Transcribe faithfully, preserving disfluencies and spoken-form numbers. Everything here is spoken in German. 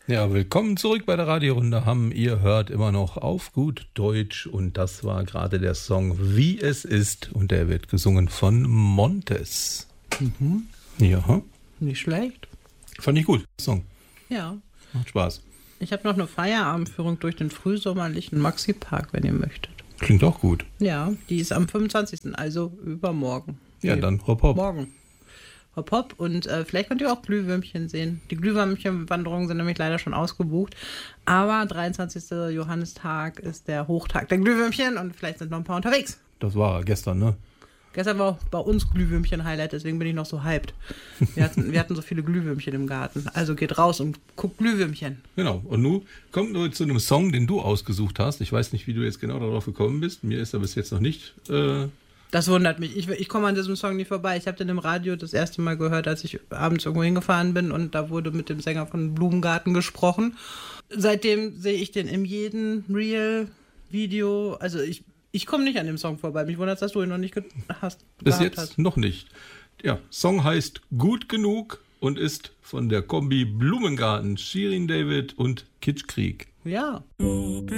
Ja, willkommen zurück bei der Radiorunde. Haben ihr hört immer noch auf gut Deutsch und das war gerade der Song Wie es ist und der wird gesungen von Montes. Mhm. Ja. Nicht schlecht. Fand ich gut, Song. Ja. Macht Spaß. Ich habe noch eine Feierabendführung durch den frühsommerlichen Maxi-Park, wenn ihr möchtet. Klingt auch gut. Ja, die ist am fünfundzwanzigsten, also übermorgen. Ja, Nee, dann hopp hopp. Morgen. Hopp hopp und äh, vielleicht könnt ihr auch Glühwürmchen sehen. Die Glühwürmchen-Wanderungen sind nämlich leider schon ausgebucht. Aber dreiundzwanzigster Johannistag ist der Hochtag der Glühwürmchen und vielleicht sind noch ein paar unterwegs. Das war gestern, ne? Gestern war auch bei uns Glühwürmchen-Highlight, deswegen bin ich noch so hyped. Wir hatten, wir hatten so viele Glühwürmchen im Garten. Also geht raus und guckt Glühwürmchen. Genau. Und nun kommt nur zu einem Song, den du ausgesucht hast. Ich weiß nicht, wie du jetzt genau darauf gekommen bist. Mir ist er bis jetzt noch nicht... Äh Das wundert mich. Ich, ich komme an diesem Song nicht vorbei. Ich habe den im Radio das erste Mal gehört, als ich abends irgendwo hingefahren bin und da wurde mit dem Sänger von Blumengarten gesprochen. Seitdem sehe ich den in jedem Reel-Video. Also ich, ich komme nicht an dem Song vorbei. Mich wundert es, dass du ihn noch nicht ge- hast. Bis gehabt jetzt hast. noch nicht. Ja, Song heißt Gut genug und ist von der Kombi Blumengarten, Shirin David und Kitschkrieg. Ja.